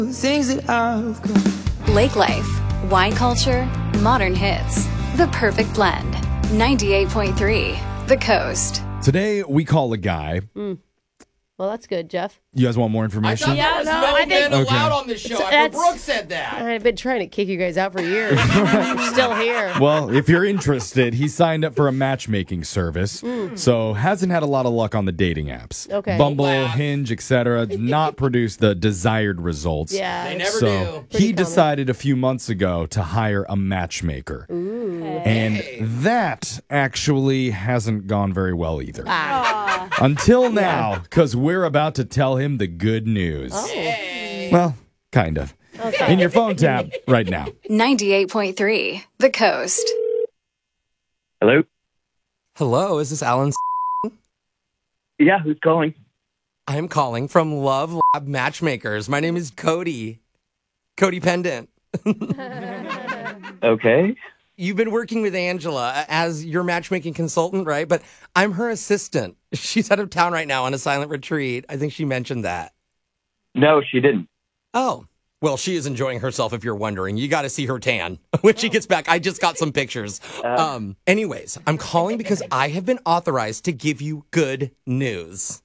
Things that I've got. Lake life, wine culture, modern hits. The perfect blend. 98.3 The Coast. Today, we call a guy. Well, that's good, Jeff. You guys want more I information? thought there was no men allowed on this show after that's- Brooke said that. I've been trying to kick you guys out for years. You're still here. Well, if you're interested, he signed up for a matchmaking service, so hasn't had a lot of luck on the dating apps. Okay. Bumble, Laugh. Hinge, etc. Did not produce the desired results. Yeah. They never So do. Pretty he common. decided a few months ago to hire a matchmaker. And that actually hasn't gone very well either. Until now, because we're about to tell him the good news. Well, kind of. Okay. In your phone tab right now. 98.3 The Coast. Hello? Hello, is this Alan? Yeah, who's calling? I'm calling from Love Lab Matchmakers. My name is Cody. Cody Pendant. Okay. You've been working with Angela as your matchmaking consultant, right? But I'm her assistant. She's out of town right now on a silent retreat. I think she mentioned that. No, she didn't. Oh. Well, she is enjoying herself, if you're wondering. You got to see her tan when she gets back. I just got some pictures. Anyways, I'm calling because I have been authorized to give you good news.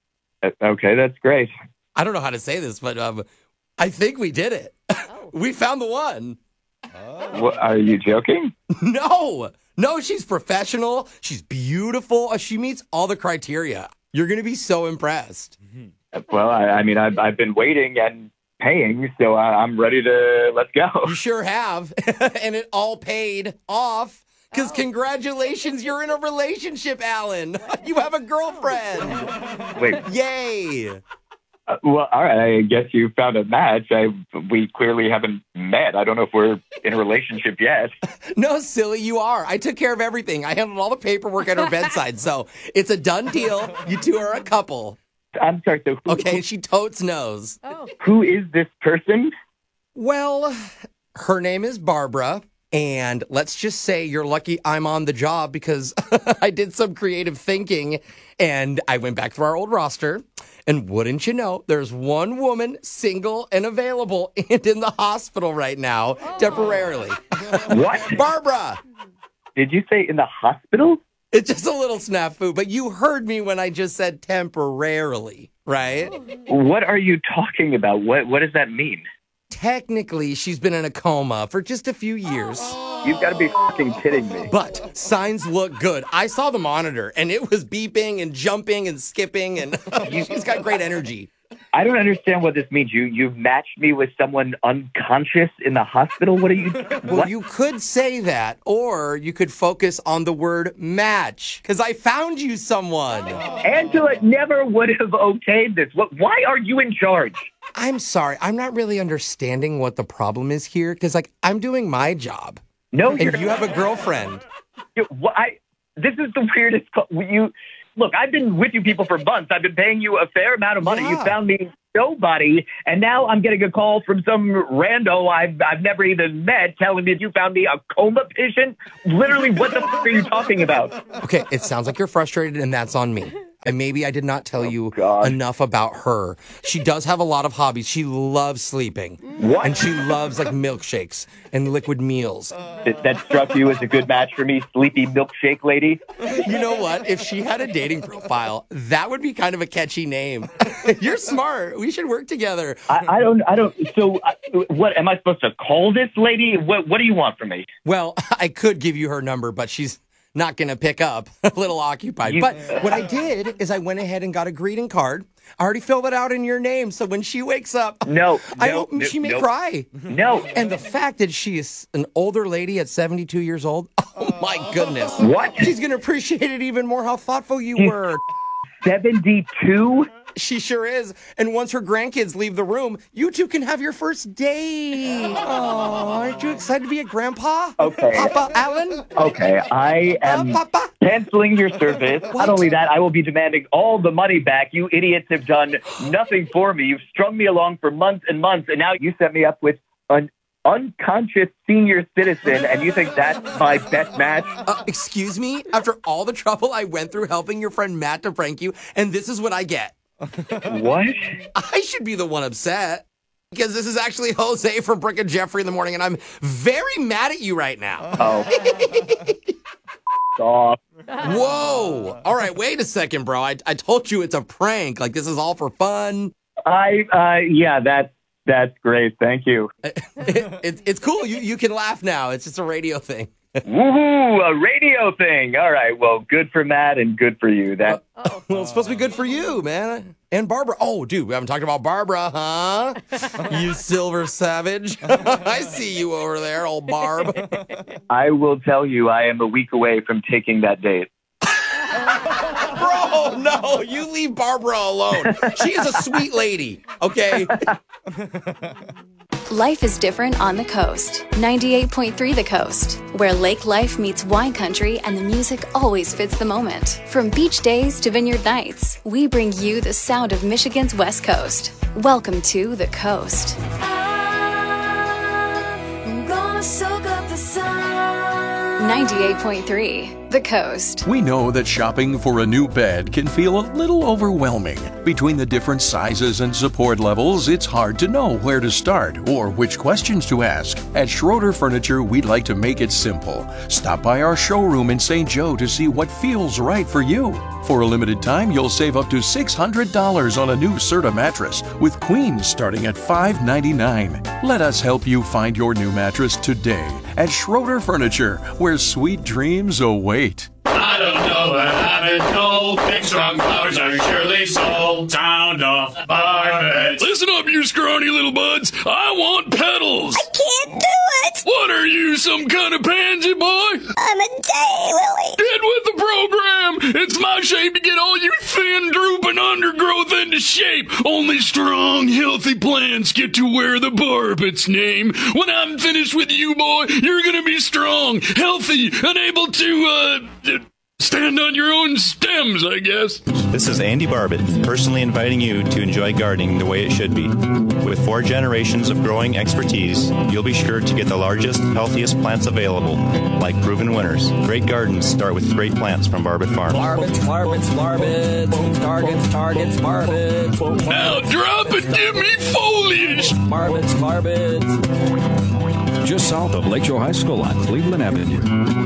Okay, that's great. I don't know how to say this, but I think we did it. We found the one. What, are you joking? No, she's professional. She's beautiful. She meets all the criteria. You're going to be so impressed. Well, I mean, I've been waiting and paying, so I'm ready to let's go. You sure have. And it all paid off. Because congratulations, you're in a relationship, Alan. You have a girlfriend. Wait, Yay. well, all right, I guess you found a match. We clearly haven't met. I don't know if we're in a relationship yet. No, silly, you are. I took care of everything. I handled all the paperwork at her bedside. So it's a done deal. You two are a couple. I'm sorry, so Okay, she totes knows. who is this person? Well, her name is Barbara. And let's just say you're lucky I'm on the job because I did some creative thinking and I went back through our old roster. And wouldn't you know, there's one woman single and available and in the hospital right now, temporarily. What? Barbara! Did you say in the hospital? It's just a little snafu, but you heard me when I just said temporarily, right? What are you talking about? What does that mean? Technically, she's been in a coma for just a few years. You've got to be fucking kidding me. But signs look good. I saw the monitor, and it was beeping and jumping and skipping, and she's got great energy. I don't understand what this means. You've matched me with someone unconscious in the hospital? What are you... Well, What? you could say that, or you could focus on the word match, because I found you someone. Angela never would have okayed this. Why are you in charge? I'm sorry. I'm not really understanding what the problem is here, because, I'm doing my job, No, and you're you have a girlfriend. This is the weirdest... Look, I've been with you people for months. I've been paying you a fair amount of money. Yeah. You found me nobody, and now I'm getting a call from some rando I've never even met telling me you found me a coma patient. Literally, what the fuck are you talking about? Okay, it sounds like you're frustrated, and that's on me. And maybe I did not tell you God. enough about her. She does have a lot of hobbies. She loves sleeping. What? And she loves milkshakes and liquid meals. That struck you as a good match for me, sleepy milkshake lady? You know what? If she had a dating profile, that would be kind of a catchy name. You're smart. We should work together. I don't. So, what am I supposed to call this lady? What do you want from me? Well, I could give you her number, but she's not going to pick up. A little occupied. But what I did is I went ahead and got a greeting card. I already filled it out in your name. So when she wakes up, I hope she may cry. No. And the fact that she is an older lady at 72 years old, oh my goodness. What? She's going to appreciate it even more how thoughtful you were. 72? She sure is. And once her grandkids leave the room, you two can have your first date. Oh, aren't you excited to be a grandpa? Okay. Papa Alan? Okay, I am Papa? canceling your service. Not only that, I will be demanding all the money back. You idiots have done nothing for me. You've strung me along for months and months, and now you set me up with an unconscious senior citizen, and you think that's my best match? Excuse me? After all the trouble I went through helping your friend Matt to prank you, and this is what I get. What? I should be the one upset. because this is actually Jose from Brooke and Jeffrey in the morning, and I'm very mad at you right now. Oh. Stop. Whoa. All right, wait a second, bro. I told you it's a prank. Like, this is all for fun. Yeah, that's great. Thank you. It's cool. You can laugh now. It's just a radio thing. Woohoo, a radio thing. All right, well, good for Matt and good for you. Well, it's supposed to be good for you, man. And Barbara. Oh, dude, we haven't talked about Barbara, huh? You silver savage. I see you over there, old Barb. I will tell you, I am a week away from taking that date. Bro, no, you leave Barbara alone. She is a sweet lady, okay? Life is different on the coast. 98.3 The Coast, where lake life meets wine country and the music always fits the moment. From beach days to vineyard nights, we bring you the sound of Michigan's West Coast. Welcome to The Coast. I'm gonna soak up the sun. 98.3 The Coast. We know that shopping for a new bed can feel a little overwhelming. Between the different sizes and support levels, it's hard to know where to start or which questions to ask. At Schroeder Furniture, we'd like to make it simple. Stop by our showroom in St. Joe to see what feels right for you. For a limited time, you'll save up to $600 on a new Serta mattress, with queens starting at $599. Let us help you find your new mattress today at Schroeder Furniture, where sweet dreams await. I don't know, but I've been told big strong flowers are surely sold. Sound off Barbets. Listen up, you scrawny little buds. I want petals. I can't do it. What are you, some kind of pansy boy? I'm a daylily. Get with the program. It's my shape to get all you thin, drooping undergrowth into shape. Only strong, healthy plants get to wear the Barbets name. When I'm finished with you, boy, you're gonna be strong, healthy, and able to, stand on your own stems, I guess. This is Andy Barbet, personally inviting you to enjoy gardening the way it should be. With 4 generations of growing expertise, you'll be sure to get the largest, healthiest plants available, like proven winners. Great gardens start with great plants from Barbet Farms. Barbets, Barbets, Barbets, targets, Barbets. Now drop and give me foliage. Barbets, Barbets. Just south of Lakeshore High School on Cleveland Avenue.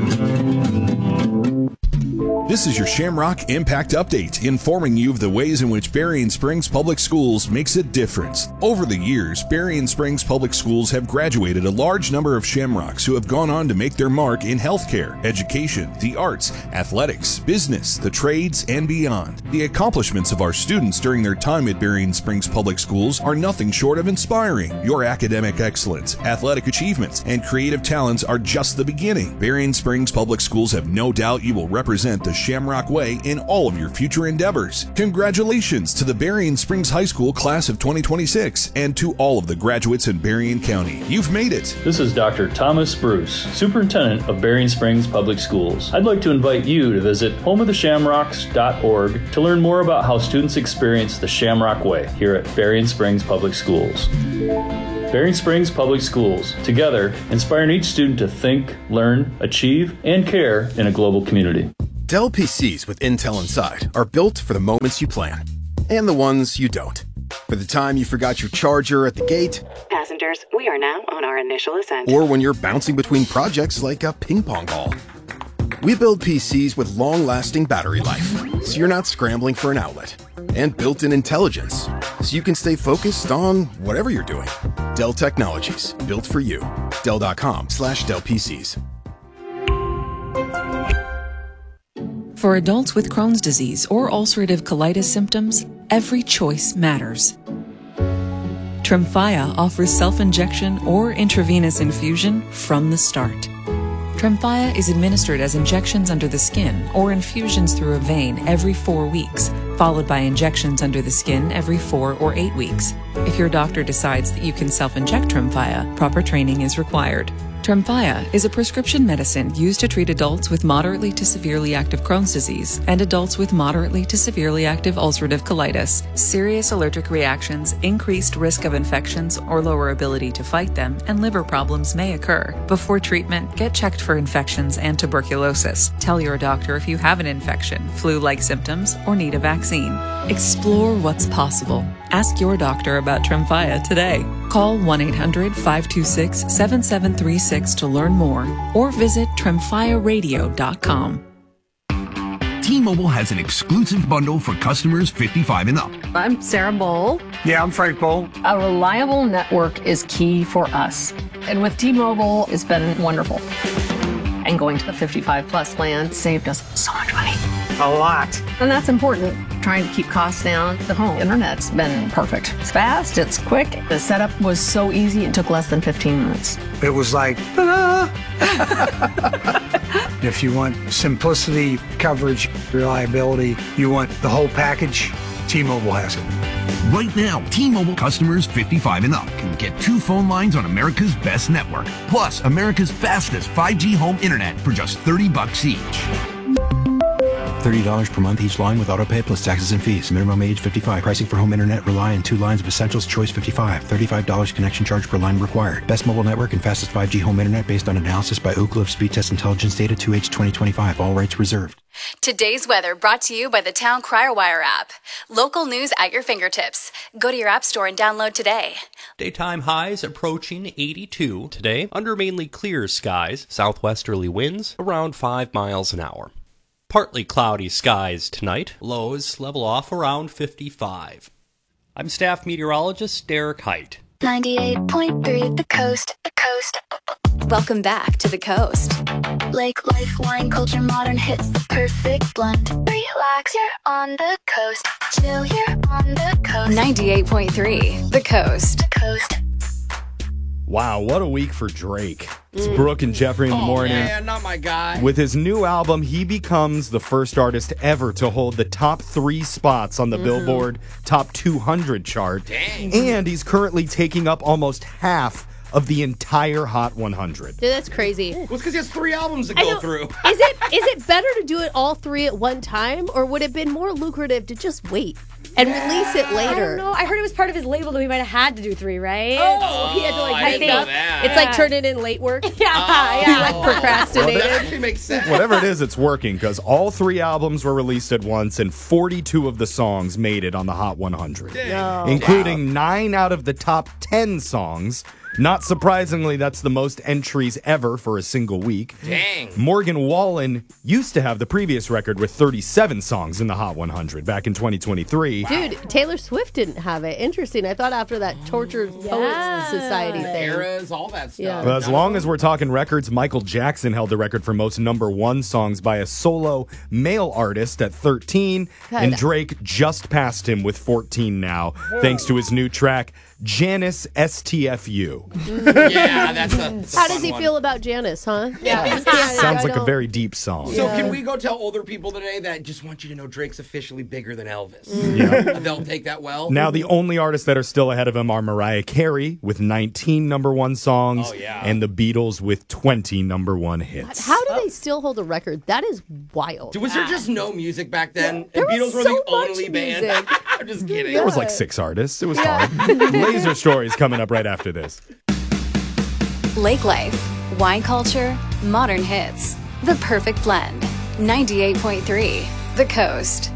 This is your Shamrock Impact Update, informing you of the ways in which Berrien Springs Public Schools makes a difference. Over the years, Berrien Springs Public Schools have graduated a large number of Shamrocks who have gone on to make their mark in healthcare, education, the arts, athletics, business, the trades, and beyond. The accomplishments of our students during their time at Berrien Springs Public Schools are nothing short of inspiring. Your academic excellence, athletic achievements, and creative talents are just the beginning. Berrien Springs Public Schools have no doubt you will represent the Shamrock Way in all of your future endeavors. Congratulations to the Berrien Springs High School class of 2026 and to all of the graduates in Berrien County. You've made it. This is Dr. Thomas Bruce, Superintendent of Berrien Springs Public Schools. I'd like to invite you to visit homeoftheshamrocks.org to learn more about how students experience the Shamrock Way here at Berrien Springs Public Schools. Berrien Springs Public Schools, together, inspiring each student to think, learn, achieve, and care in a global community. Dell PCs with Intel inside are built for the moments you plan, and the ones you don't. For the time you forgot your charger at the gate. Passengers, we are now on our initial ascent. Or when you're bouncing between projects like a ping pong ball. We build PCs with long-lasting battery life, so you're not scrambling for an outlet. And built-in intelligence, so you can stay focused on whatever you're doing. Dell Technologies, built for you. Dell.com/Dell PCs. For adults with Crohn's disease or ulcerative colitis symptoms, every choice matters. Tremfya offers self-injection or intravenous infusion from the start. Tremfya is administered as injections under the skin or infusions through a vein every 4 weeks, followed by injections under the skin every 4 or 8 weeks. If your doctor decides that you can self-inject Tremfya, proper training is required. Tremfya is a prescription medicine used to treat adults with moderately to severely active Crohn's disease and adults with moderately to severely active ulcerative colitis. Serious allergic reactions, increased risk of infections or lower ability to fight them, and liver problems may occur. Before treatment, get checked for infections and tuberculosis. Tell your doctor if you have an infection, flu-like symptoms, or need a vaccine. Explore what's possible. Ask your doctor about Tremfya today. Call 1-800-526-7736 to learn more or visit TremfyaRadio.com. T-Mobile has an exclusive bundle for customers 55 and up. I'm Sarah Bowl. Yeah, I'm Frank Bowl. A reliable network is key for us. And with T-Mobile, it's been wonderful. And going to the 55 plus plan saved us so much money. A lot. And that's important. Trying to keep costs down. The home internet's been perfect. It's fast, it's quick. The setup was so easy, it took less than 15 minutes. It was like, ta-da! If you want simplicity, coverage, reliability, you want the whole package, T-Mobile has it. Right now, T-Mobile customers 55 and up can get 2 phone lines on America's best network, plus America's fastest 5G home internet for just $30 each. $30 per month each line with autopay plus taxes and fees. Minimum age 55. Pricing for home internet rely on 2 lines of Essentials Choice 55. $35 connection charge per line required. Best mobile network and fastest 5G home internet based on analysis by Ookla of Speed Test Intelligence data 2H 2025. All rights reserved. Today's weather brought to you by the Town Crier Wire app. Local news at your fingertips. Go to your app store and download today. Daytime highs approaching 82 today under mainly clear skies. Southwesterly winds around 5 miles an hour. Partly cloudy skies tonight. Lows level off around 55. I'm staff meteorologist Derek Height. 98.3 The Coast. The Coast. Welcome back to The Coast. Lake life, wine culture, modern hits, the perfect blend. Relax, you're on the coast. Chill, you're on the coast. 98.3 The Coast. The Coast. Wow, what a week for Drake. It's Brooke and Jeffrey in the morning. Yeah, not my guy. With his new album, he becomes the first artist ever to hold the top 3 spots on the Billboard Top 200 chart. Dang. And he's currently taking up almost half of the entire Hot 100. Dude, that's crazy. Well, it's because he has 3 albums to go through. Is it better to do it all 3 at one time, or would it have been more lucrative to just wait and release it later? I don't know. I heard it was part of his label that we might have had to do 3, right? Oh, he had to I didn't know that. It's like turning in late work. Yeah. He like procrastinated. Well, that actually makes sense. Whatever it is, it's working because all 3 albums were released at once and 42 of the songs made it on the Hot 100, including 9 out of the top 10 songs. Not surprisingly, that's the most entries ever for a single week. Dang. Morgan Wallen used to have the previous record with 37 songs in the Hot 100 back in 2023. Dude, Taylor Swift didn't have it. Interesting. I thought after that Tortured Poets Society thing. Eras, all that stuff. Yeah. Well, as long as we're talking records, Michael Jackson held the record for most #1 songs by a solo male artist at 13, and Drake just passed him with 14 now, thanks to his new track, Janice STFU. Yeah, that's a How does he feel about Janice, huh? Yeah. Sounds like a very deep song. So can we go tell older people today that just want you to know Drake's officially bigger than Elvis? Yeah. They'll take that well. Now, the only artists that are still ahead of him are Mariah Carey with 19 #1 songs, and the Beatles with 20 #1 hits. How do they still hold a record? That is wild. Was there just no music back then? There and was Beatles were so the much only band? music. I'm just kidding. There was like 6 artists. It was hard. Laser Stories coming up right after this. Lake life, wine culture, modern hits. The perfect blend. 98.3 The Coast.